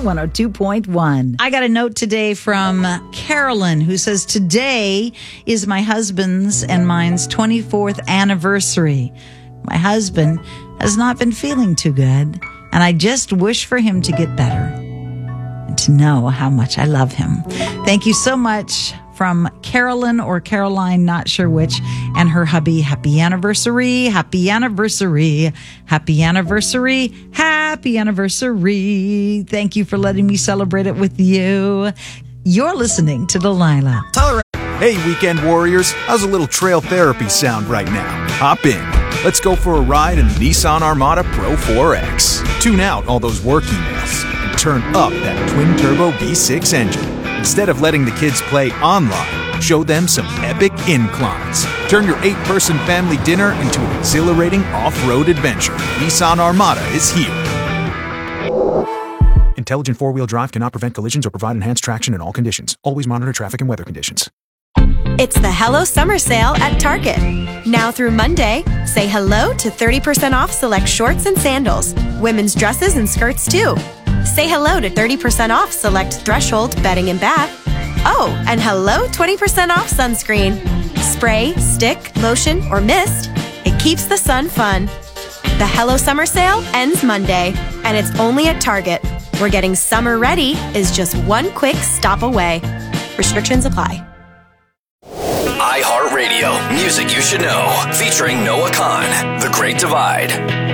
102.1. I got a note today from Carolyn who says, today is my husband's and mine's 24th anniversary. My husband has not been feeling too good, and I just wish for him to get better and to know how much I love him. Thank you so much. From Carolyn or Caroline, not sure which, and her hubby. Happy anniversary, happy anniversary, happy anniversary, happy anniversary. Thank you for letting me celebrate it with you. You're listening to Delilah. Hey, weekend warriors, how's a little trail therapy sound right now? Hop in. Let's go for a ride in the Nissan Armada Pro 4X. Tune out all those work emails and turn up that twin-turbo V6 engine. Instead of letting the kids play online, show them some epic inclines. Turn your 8-person family dinner into an exhilarating off-road adventure. Nissan Armada is here. Intelligent four-wheel drive cannot prevent collisions or provide enhanced traction in all conditions. Always monitor traffic and weather conditions. It's the Hello Summer Sale at Target. Now through Monday, say hello to 30% off select shorts and sandals, women's dresses and skirts too. Say hello to 30% off select Threshold bedding and bath. Oh, and hello 20% off sunscreen. Spray, stick, lotion, or mist. It keeps the sun fun. The Hello Summer Sale ends Monday, and it's only at Target, where getting summer ready is just one quick stop away. Restrictions apply. iHeartRadio, music you should know, featuring Noah Khan, The Great Divide.